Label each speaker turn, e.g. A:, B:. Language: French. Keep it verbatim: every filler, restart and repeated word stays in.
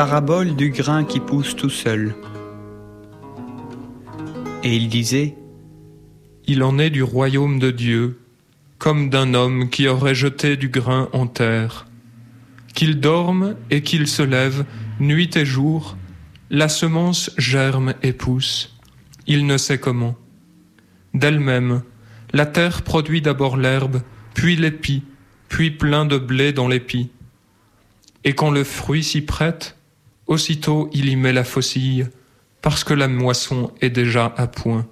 A: parabole du grain qui pousse tout seul. Et il disait:
B: Il en est du royaume de Dieu, comme d'un homme qui aurait jeté du grain en terre. Qu'il dorme et qu'il se lève, nuit et jour, la semence germe et pousse. Il ne sait comment. D'elle-même, la terre produit d'abord l'herbe, puis l'épi, puis plein de blé dans l'épi. Et quand le fruit s'y prête, aussitôt il y met la faucille, parce que la moisson est déjà à point.